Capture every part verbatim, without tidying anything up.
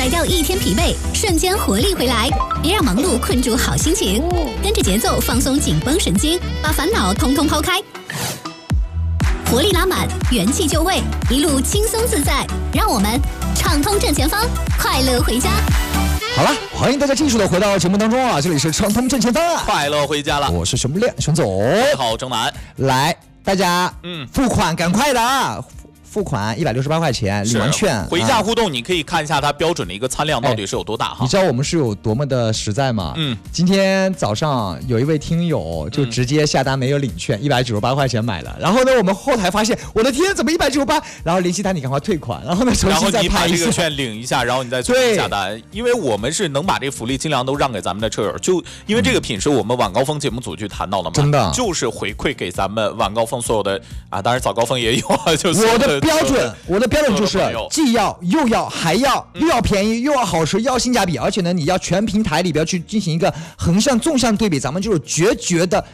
甩掉一天疲惫，瞬间活力回来。别让忙碌困住好心情，跟着节奏放松紧绷神经，把烦恼通通抛开。活力拉满，元气就位，一路轻松自在。让我们畅通正前方，快乐回家。 好了，欢迎大家继续的回到节目当中啊！这里是畅通正前方， 快乐回家了。 我是熊不亮，熊总。 好，正南。 来，大家， 嗯， 付款赶快的啊！付款一百六十八块钱，领完券。 回家互动，你可以看一下它标准的一个餐量到底是有多大哈。 你知道我们是有多么的实在吗？ 嗯， 今天早上有一位听友就直接下单没有领券，一百九十八块钱买了。然后呢，我们后台发现，我的天，怎么一百九十八？然后联系他，你赶快退款。然后呢，重新再拍一次。 然后你把这个券领一下，然后你再重新下单。因为我们是能把这个福利尽量都让给咱们的车友，就因为这个品是我们晚高峰节目组去谈到的嘛， 真的就是回馈给咱们晚高峰所有的啊，当然早高峰也有啊，就是我的标准，我的。标准就是既要又要还要，又要便宜又要好吃又要性价比，而且呢你要全平台里边去进行一个横向纵向对比，咱们就是绝绝的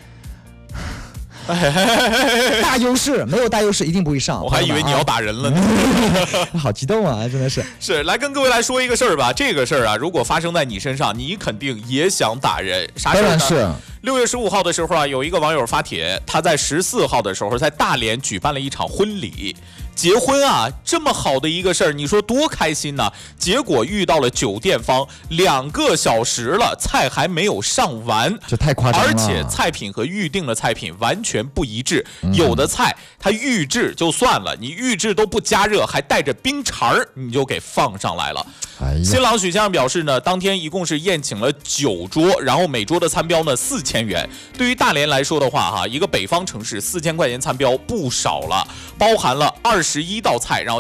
大优势，没有大优势一定不会上。 我还以为你要打人了呢， 好激动啊，真的是。 是，来跟各位来说一个事儿吧。这个事儿啊，如果发生在你身上，你肯定也想打人。啥事儿呢？当然是。六月十五号的时候啊，有一个网友发帖，他在十四号的时候在大连举办了一场婚礼。结婚啊，这么好的一个事儿，你说多开心呢？结果遇到了酒店方，两个小时了，菜还没有上完， 这太夸张了。 而且菜品和预定的菜品完全不一致，嗯、有的菜它预制就算了，你预制都不加热，还带着冰碴儿，你就给放上来了。哎、新郎许先生表示呢，当天一共是宴请了九桌，然后每桌的餐标呢四千元。对于大连来说的话，哈，一个北方城市四千块钱餐标不少了，包含了二十一道菜，然后